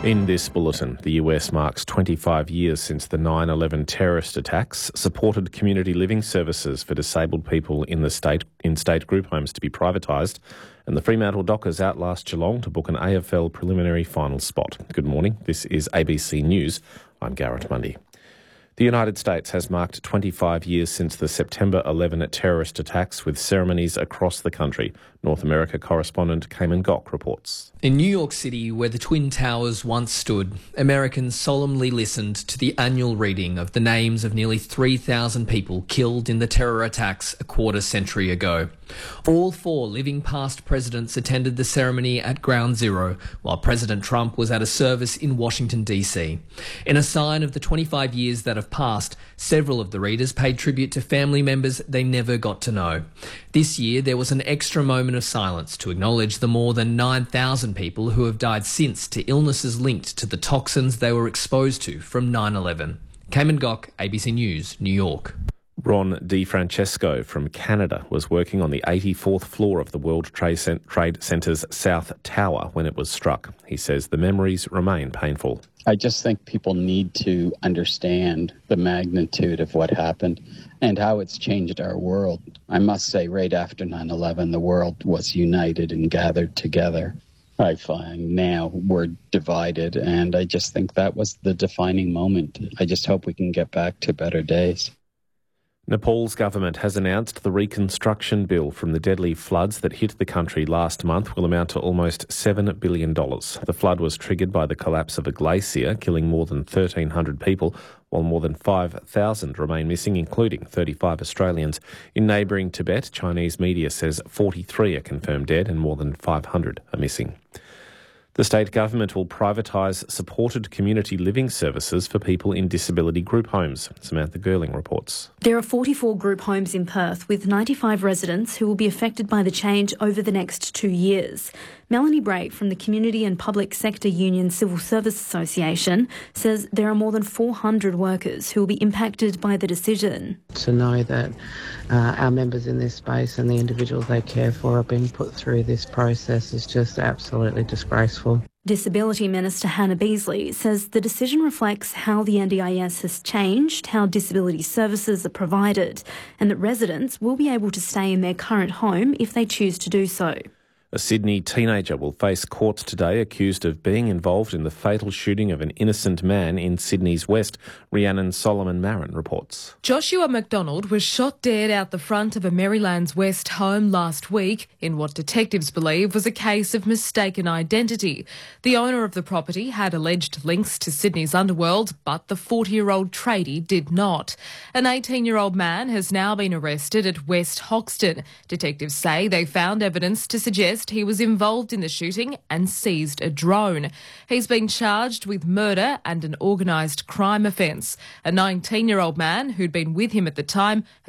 In this bulletin, the US marks 25 years since the 9/11 terrorist attacks, supported community living services for disabled people in state group homes to be privatised, and the Fremantle Dockers outlast Geelong to book an AFL preliminary final spot. Good morning, this is ABC News. I'm Garrett Mundy. The United States has marked 25 years since the September 11 terrorist attacks, with ceremonies across the country. North America correspondent Cayman Gok reports. In New York City, where the Twin Towers once stood, Americans solemnly listened to the annual reading of the names of nearly 3,000 people killed in the terror attacks a quarter century ago. All four living past presidents attended the ceremony at Ground Zero, while President Trump was at a service in Washington, D.C. In a sign of the 25 years that have passed, several of the readers paid tribute to family members they never got to know. This year, there was an extra moment of silence to acknowledge the more than 9,000 people who have died since to illnesses linked to the toxins they were exposed to from 9/11. Cayman Gok, ABC News, New York. Ron DiFrancesco from Canada was working on the 84th floor of the World Trade Center's South Tower when it was struck. He says the memories remain painful. I just think people need to understand the magnitude of what happened and how it's changed our world. I must say, right after 9/11, the world was united and gathered together. I find now we're divided, and I just think that was the defining moment. I just hope we can get back to better days. Nepal's government has announced the reconstruction bill from the deadly floods that hit the country last month will amount to almost $7 billion. The flood was triggered by the collapse of a glacier, killing more than 1,300 people, while more than 5,000 remain missing, including 35 Australians. In neighbouring Tibet, Chinese media says 43 are confirmed dead and more than 500 are missing. The state government will privatise supported community living services for people in disability group homes. Samantha Gerling reports. There are 44 group homes in Perth with 95 residents who will be affected by the change over the next 2 years. Melanie Bray from the Community and Public Sector Union Civil Service Association says there are more than 400 workers who will be impacted by the decision. To know that our members in this space and the individuals they care for are being put through this process is just absolutely disgraceful. Disability Minister Hannah Beasley says the decision reflects how the NDIS has changed, how disability services are provided, and that residents will be able to stay in their current home if they choose to do so. A Sydney teenager will face court today accused of being involved in the fatal shooting of an innocent man in Sydney's West. Rhiannon Solomon-Marin reports. Joshua McDonald was shot dead out the front of a Maryland's West home last week in what detectives believe was a case of mistaken identity. The owner of the property had alleged links to Sydney's underworld, but the 40-year-old tradie did not. An 18-year-old man has now been arrested at West Hoxton. Detectives say they found evidence to suggest he was involved in the shooting and seized a drone. He's been charged with murder and an organised crime offence. A 19-year-old man who'd been with him at the time